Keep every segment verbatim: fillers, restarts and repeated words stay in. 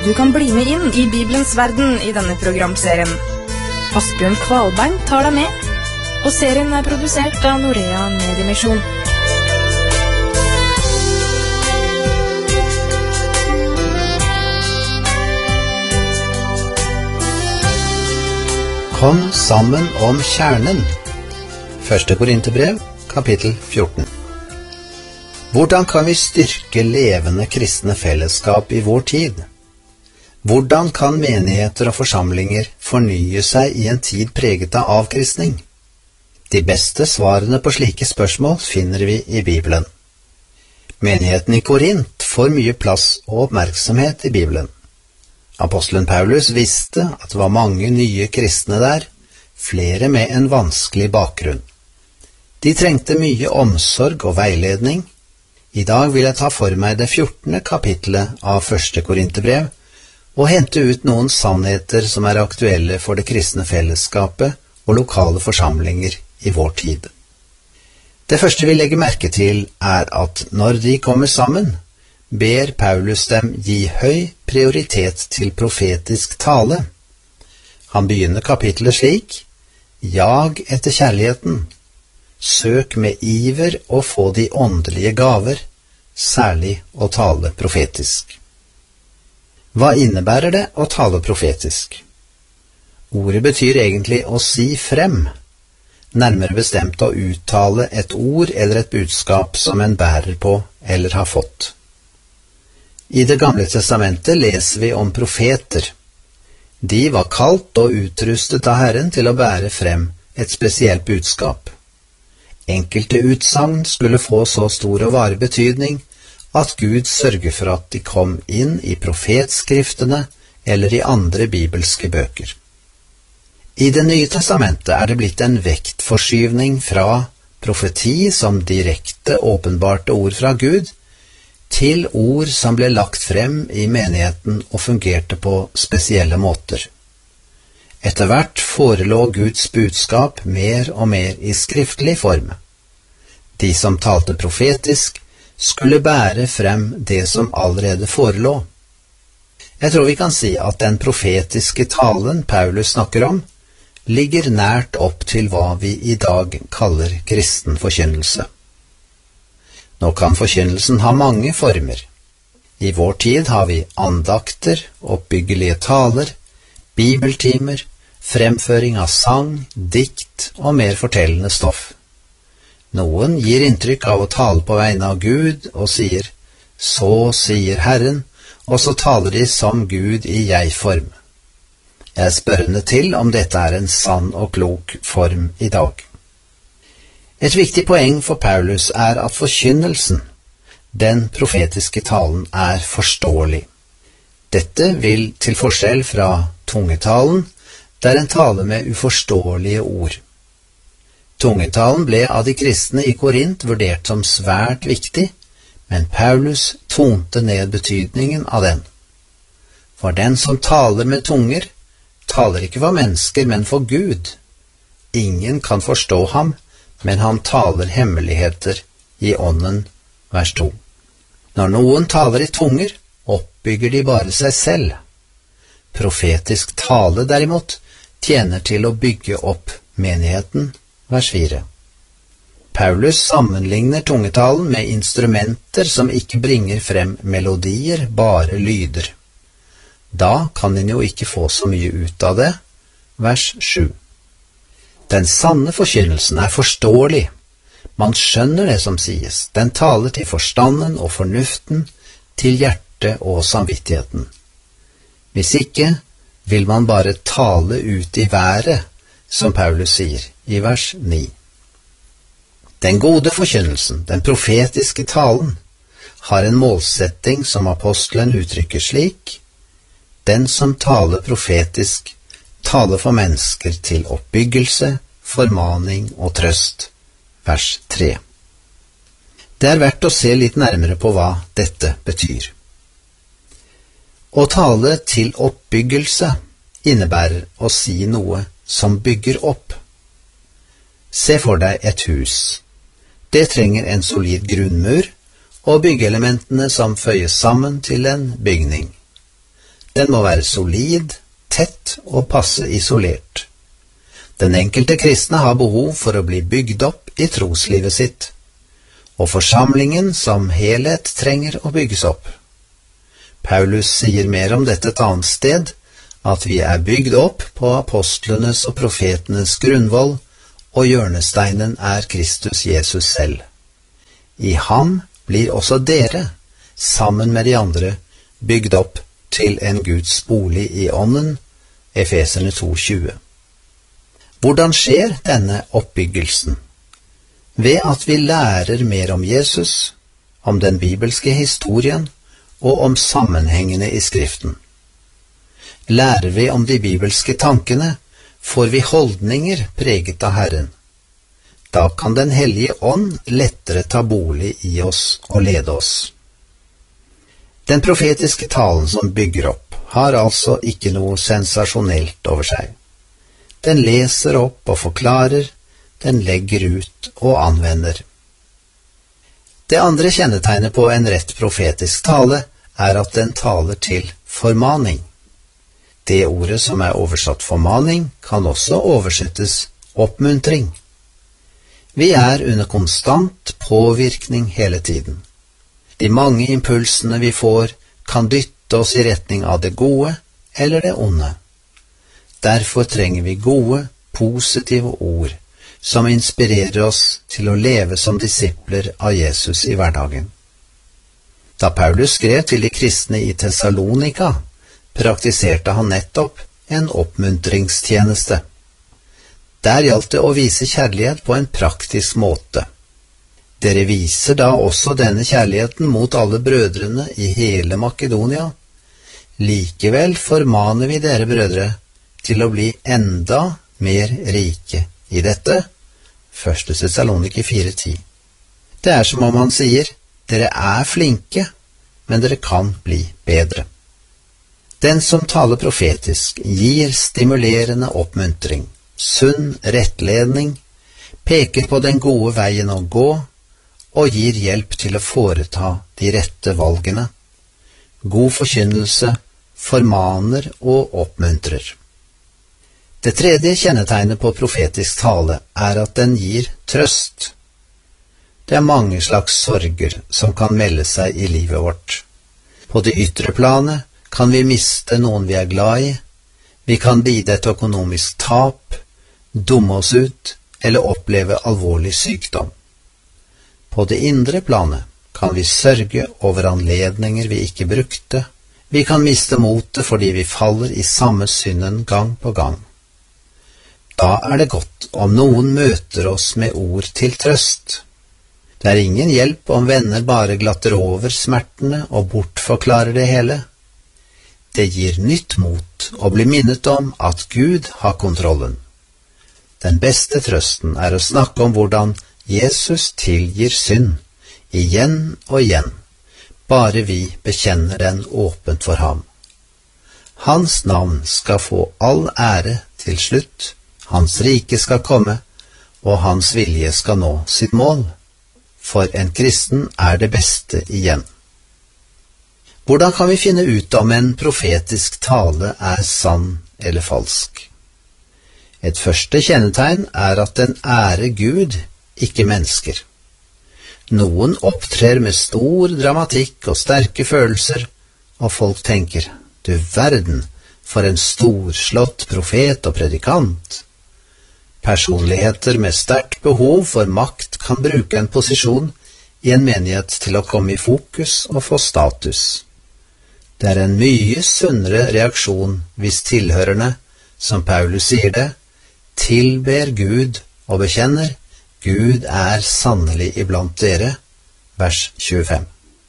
Du kan bli med inn i Bibelens verden i denne programserien. Asbjørn Kvalbein tar deg med, og serien er produsert av Norea Mediemisjon. Kom sammen om kjernen. Første Korinterbrev, kapittel fjorten. Hvordan kan vi styrke levende kristne fellesskap i vår tid? Hvordan kan menigheter og forsamlinger fornye seg i en tid preget av avkristning? De beste svarene på slike spørsmål finner vi i Bibelen. Menigheten i Korint får mye plass og oppmerksomhet i Bibelen. Apostelen Paulus visste at det var mange nye kristne der, flere med en vanskelig bakgrunn. De trengte mye omsorg og veiledning. I dag vil jeg ta for meg det fjortende kapittelet av Første Korinterbrev og hente ut noen sannheter som er aktuelle for det kristne fellesskapet og lokale forsamlinger i vår tid. Det første vi legger merke til er at når de kommer sammen, ber Paulus dem gi høy prioritet til profetisk tale. Han begynner kapittelet slik: Jag etter kjærligheten, søk med iver å få de åndelige gaver, særlig å tale profetisk. Hva innebærer det å tale profetisk? Ordet betyr egentlig å si frem, nærmere bestemt å uttale et ord eller et budskap som en bærer på eller har fått. I Det gamle testamentet leser vi om profeter. De var kalt og utrustet av Herren til å bære frem et spesielt budskap. Enkelte utsagn skulle få så stor og varig betydning at Gud sørger for at de kom inn i profetskriftene eller i andre bibelske bøker. I Det nye testamentet er det blitt en vektforskyvning fra profeti som direkte åpenbarte ord fra Gud, til ord som ble lagt frem i menigheten og fungerte på spesielle måter. Etter hvert forelå Guds budskap mer og mer i skriftlig form. De som talte profetisk, skulle bære frem det som allerede forelå. Jeg tror vi kan si at den profetiske talen Paulus snakker om, ligger nært opp til hva vi i dag kaller kristen forkynnelse. Nå kan forkynnelsen ha mange former. I vår tid har vi andakter, oppbyggelige taler, bibeltimer, fremføring av sang, dikt og mer fortellende stoff. Noen gir inntrykk av å tale på vegne av Gud og sier, så sier Herren, og så taler de som Gud i jeg-form. Jeg er spørrende til om dette er en sann og klok form i dag. Et viktig poeng for Paulus er at forkynnelsen, den profetiske talen, er forståelig. Dette vil til forskjell fra tungetalen, der en taler med uforståelige ord. Tungetalen ble av de kristne i Korint vurdert som svært viktig, men Paulus tonte ned betydningen av den. For den som taler med tunger, taler ikke for mennesker, men for Gud. Ingen kan forstå ham, men han taler hemmeligheter i ånden, vers to. Når noen taler i tunger, oppbygger de bare seg selv. Profetisk tale, derimot, tjener til å bygge opp menigheten, vers fire. Paulus sammenligner tungetalen med instrumenter som ikke bringer frem melodier, bare lyder. Da kan en jo ikke få så mye ut av det, vers sju. Den sanne forkynnelsen er forståelig. Man skjønner det som sies. Den taler til forstanden og fornuften, til hjertet og samvittigheten. Hvis ikke, vil man bare tale ut i været, som Paulus sier i vers ni. Den gode forkynnelsen, den profetiske talen, har en målsetting som apostelen uttrykker slik: den som taler profetisk, taler for mennesker til oppbyggelse, formaning og trøst, vers tre. Det er verdt å se litt nærmere på hva dette betyr. Å tale til oppbyggelse innebærer å si noe som bygger opp. Se for deg et hus. Det trenger en solid grunnmur og byggeelementene som føyes sammen til en bygning. Den må være solid, tett og passe isolert. Den enkelte kristne har behov for å bli bygd opp i troslivet sitt, og forsamlingen som helhet trenger å bygges opp. Paulus sier mer om dette et annet sted, at vi er bygd opp på apostlenes og profetenes grunnvoll, og hjørnesteinen er Kristus Jesus selv. I ham blir også dere, sammen med de andre, bygd opp til en Guds bolig i ånden, Efeserne to tjue. Hvordan skjer denne oppbyggelsen? Ved at vi lærer mer om Jesus, om den bibelske historien og om sammenhengene i Skriften. Lærer vi om de bibelske tankene, får vi holdninger preget av Herren. Da kan Den hellige ånd lettere ta bolig i oss og lede oss. Den profetiske talen som bygger opp, har altså ikke noe sensasjonelt over seg. Den leser opp og forklarer, den legger ut og anvender. Det andre kjennetegnet på en rett profetisk tale er at den taler til formaning. Det ordet som er oversatt formaning, kan også oversettes oppmuntring. Vi er under konstant påvirkning hele tiden. De mange impulsene vi får, kan dytte oss i retning av det gode eller det onde. Derfor trenger vi gode, positive ord, som inspirerer oss til å leve som disipler av Jesus i hverdagen. Da Paulus skrev til de kristne i Thessalonika, praktiserte han nettopp en oppmuntringstjeneste. Der gjaldt det å vise kjærlighet på en praktisk måte. Dere viser da også denne kjærligheten mot alle brødrene i hele Makedonia. Likevel formaner vi dere brødre til å bli enda mer rike i dette. Første Thessaloniki fire ti. Det er som om han sier, dere er flinke, men dere kan bli bedre. Den som taler profetisk, gir stimulerende oppmuntring, sunn rettledning, peker på den gode veien å gå, og gir hjelp til å foreta de rette valgene. God forkynnelse formaner og oppmuntrer. Det tredje kjennetegnet på profetisk tale er at den gir trøst. Det er mange slags sorger som kan melde seg i livet vårt. På det ytre planet kan vi miste noen vi er glad i, vi kan lide et økonomisk tap, dumme oss ut eller oppleve alvorlig sykdom. På det indre planet kan vi sørge over anledninger vi ikke brukte, vi kan miste motet fordi vi faller i samme synden gang på gang. Da er det godt om noen møter oss med ord til trøst. Det er ingen hjelp om venner bare glatter over smertene og bortforklarer det hele. Det gir nytt mot å bli minnet om at Gud har kontrollen. Den beste trøsten er å snakke om hvordan Jesus tilgir synd, igjen og igjen, bare vi bekjenner den åpent for ham. Hans navn skal få all ære til slutt, hans rike skal komme, og hans vilje skal nå sitt mål. For en kristen er det beste igjen. Hvordan kan vi finne ut om en profetisk tale er sann eller falsk? Et første kjennetegn er at den ærer Gud, ikke mennesker. Noen opptrer med stor dramatikk og sterke følelser, og folk tenker, du verden, for en storslått profet og predikant. Personligheter med sterkt behov for makt kan bruke en posisjon i en menighet til å komme i fokus og få status. Det er en mye sunnere reaksjon hvis tilhørerne, som Paulus sier det, tilber Gud og bekjenner, Gud er sannelig iblant dere, vers tjuefem.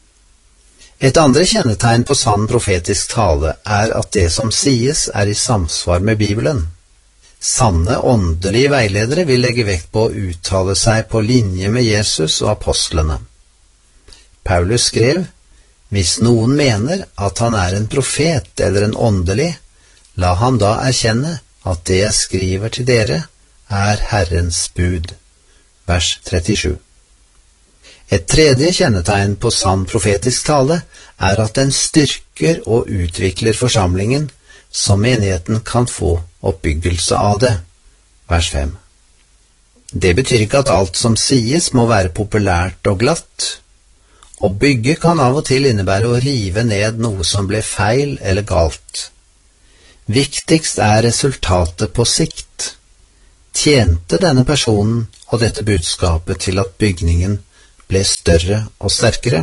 Et andre kjennetegn på sann profetisk tale er at det som sies er i samsvar med Bibelen. Sanne åndelige veiledere vil legge vekt på å uttale seg på linje med Jesus og apostlene. Paulus skrev, hvis noen mener at han er en profet eller en åndelig, la han da erkjenne at det jeg skriver til dere er Herrens bud. Vers trettisju. Et tredje kjennetegn på sann profetisk tale er at den styrker og utvikler forsamlingen, så menigheten kan få oppbyggelse av det. Vers fem. Det betyr ikke at alt som sies må være populært og glatt. Å bygge kan av og til innebære å rive ned noe som ble feil eller galt. Viktigst er resultatet på sikt. Tjente denne personen og dette budskapet til at bygningen ble større og sterkere?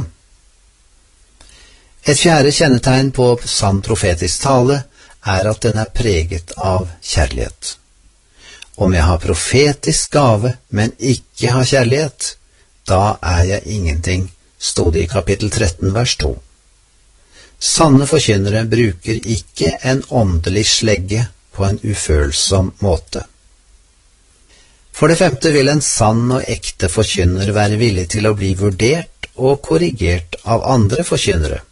Et fjerde kjennetegn på sann profetisk tale er at den er preget av kjærlighet. Om jeg har profetisk gave, men ikke har kjærlighet, da er jeg ingenting, stod det i kapittel tretten, vers to. Sanne forkynnere bruker ikke en åndelig slegge på en ufølsom måte. For det femte vil en sann og ekte forkynner være villig til å bli vurdert og korrigert av andre forkynnere.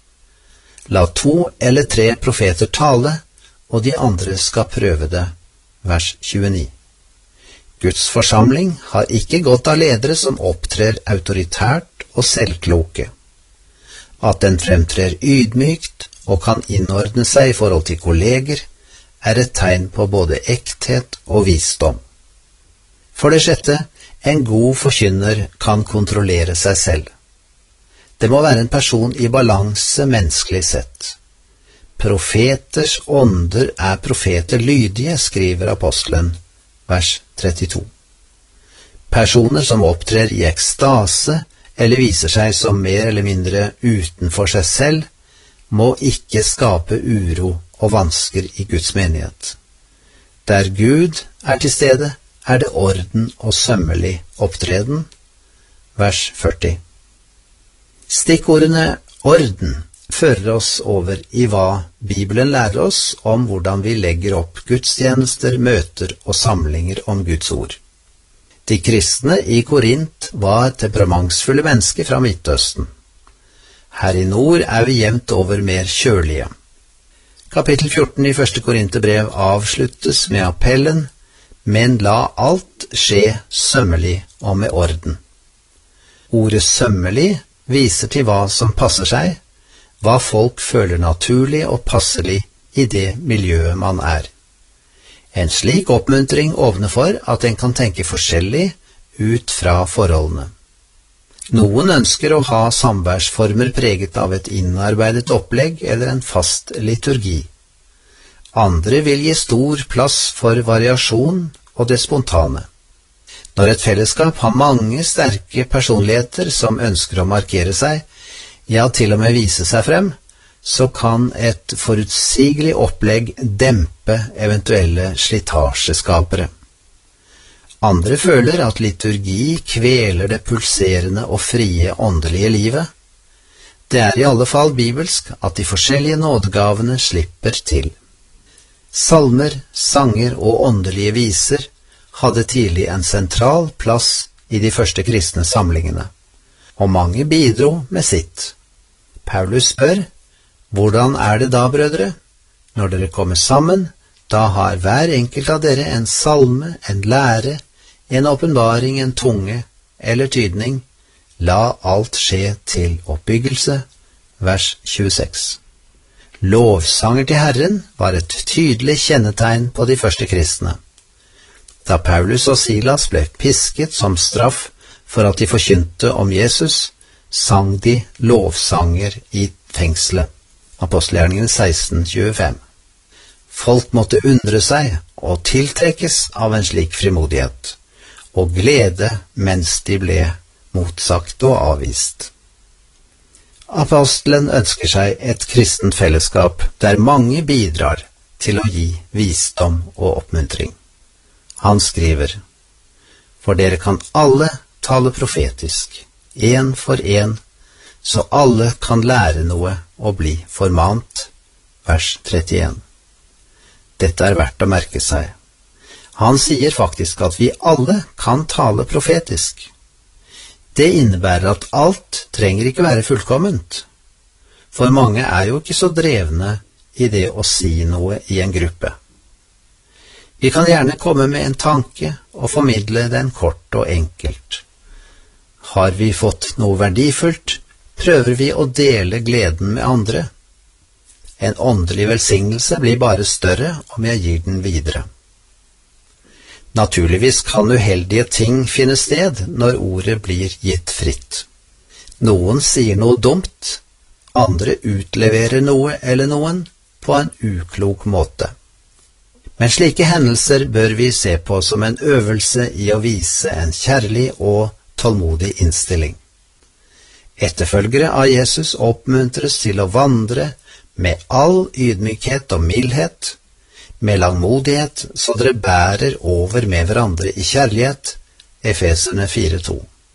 La to eller tre profeter tale, og de andre skal prøve det. Vers tjueni. Guds forsamling har ikke godt av ledere som opptrer autoritært og selvkloke. At den fremtrer ydmykt og kan innordne seg i forhold til kolleger, er et tegn på både ekthet og visdom. For det sjette, en god forkynner kan kontrollere seg selv. Det må være en person i balanse menneskelig sett. Profeters ånder er profeter lydige, skriver apostelen, vers trettito. Personer som opptrer i ekstase eller viser seg som mer eller mindre utenfor seg selv, må ikke skape uro og vansker i Guds menighet. Der Gud er til stede, er det orden og sømmelig opptreden. Vers førti. Stikkordene orden fører oss over i hva Bibelen lærer oss om hvordan vi legger opp gudstjenester, møter og samlinger om Guds ord. De kristne i Korint var temperamentsfulle mennesker fra Midtøsten. Her i nord er vi jevnt over mer kjølige. Kapittel fjorten i første Korinterbrev avsluttes med appellen: men la alt skje sømmelig og med orden. Ordet sømmelig viser til hva som passer seg, hva folk føler naturlig og passelig i det miljøet man er. En slik oppmuntring åpner for at en kan tenke forskjellig ut fra forholdene. Noen ønsker å ha samværsformer preget av et innarbeidet opplegg eller en fast liturgi. Andre vil gi stor plass for variasjon og det spontane. Når et fellesskap har mange sterke personligheter som ønsker å markere seg, ja til og med vise seg frem, så kan et forutsigelig opplegg dempe eventuelle slitasjeskapere. Andre føler at liturgi kveler det pulserende og frie åndelige livet. Det er i alle fall bibelsk at de forskjellige nådegavene slipper til. Salmer, sanger og åndelige viser hadde tidlig en sentral plass i de første kristne samlingene, og mange bidro med sitt. Paulus spør: hvordan er det da, brødre? Når dere kommer sammen, da har hver enkelt av dere en salme, en lære, en åpenbaring, en tunge eller tydning. La alt skje til oppbyggelse. Vers tjueseks. Lovsanger til Herren var et tydelig kjennetegn på de første kristne. Da Paulus og Silas ble pisket som straff for at de forkynte om Jesus, sang de lovsanger i fengselet. Apostelgjerningene seksten tjuefem. Folk måtte undre seg og tiltrekkes av en slik frimodighet, og glede mens de ble motsagt og avvist. Apostelen ønsker seg et kristent fellesskap der mange bidrar til å gi visdom og oppmuntring. Han skriver: for dere kan alle tale profetisk, en for en, så alle kan lære noe og bli formant. Vers trettien. Dette er verdt å merke seg. Han sier faktisk at vi alle kan tale profetisk. Det innebærer at alt trenger ikke være fullkomment, for mange er jo ikke så drevne i det å si noe i en gruppe. Vi kan gjerne komme med en tanke og formidle den kort og enkelt. Har vi fått noe verdifullt, prøver vi å dele gleden med andre. En åndelig velsignelse blir bare større om jeg gir den videre. Naturligvis kan uheldige ting finne sted når ordet blir gitt fritt. Noen sier noe dumt, andre utleverer noe eller noen på en uklok måte. Men slike hendelser bør vi se på som en øvelse i å vise en kjærlig og tålmodig innstilling. Etterfølgere av Jesus oppmuntres til å vandre med all ydmykhet og mildhet, med langmodighet, så dere bærer over med hverandre i kjærlighet, Efeserne fire to.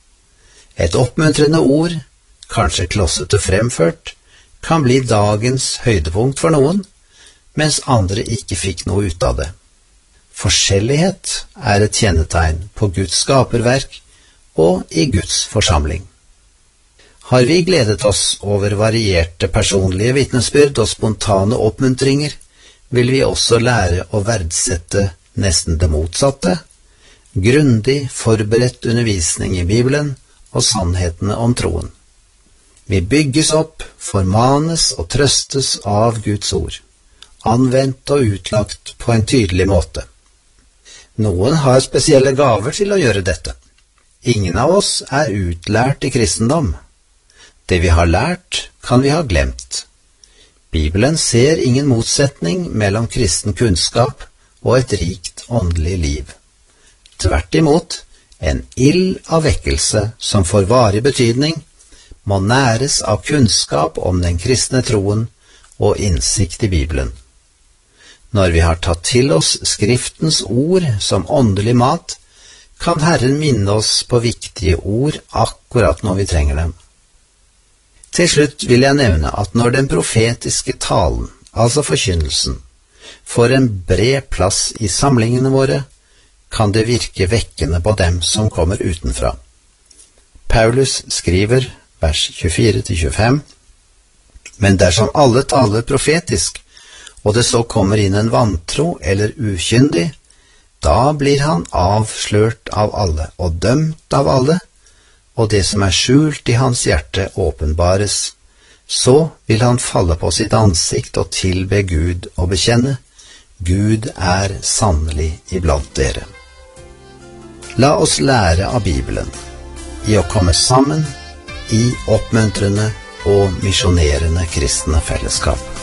Et oppmuntrende ord, kanskje klossete fremført, kan bli dagens høydepunkt for noen, mens andre ikke fikk noe ut av det. Forskjellighet er et kjennetegn på Guds skaperverk og i Guds forsamling. Har vi gledet oss over varierte personlige vitnesbyrd og spontane oppmuntringer, vil vi også lære å verdsette nesten det motsatte, grundig forberedt undervisning i Bibelen og sannhetene om troen. Vi bygges opp, formanes og trøstes av Guds ord, anvendt og utlagt på en tydelig måte. Noen har spesielle gaver til å gjøre dette. Ingen av oss er utlært i kristendom. Det vi har lært, kan vi ha glemt. Bibelen ser ingen motsetning mellom kristen kunnskap og et rikt åndelig liv. Tvert imot, en ild av vekkelse som får varig betydning, må næres av kunnskap om den kristne troen og innsikt i Bibelen. Når vi har tatt til oss Skriftens ord som åndelig mat, kan Herren minne oss på viktige ord akkurat når vi trenger dem. Til slutt vil jeg nevne at når den profetiske talen, altså forkynnelsen, får en bred plass i samlingene våre, kan det virke vekkende på dem som kommer utenfra. Paulus skriver, vers tjuefire til tjuefem, men dersom alle taler profetisk, og det så kommer inn en vantro eller ukyndig, da blir han avslørt av alle og dømt av alle, og det som er skjult i hans hjerte åpenbares, så vil han falle på sitt ansikt og tilbe Gud og bekjenne, Gud er sannelig iblant dere. La oss lære av Bibelen, i å komme sammen i oppmuntrende og misjonerende kristne fellesskap.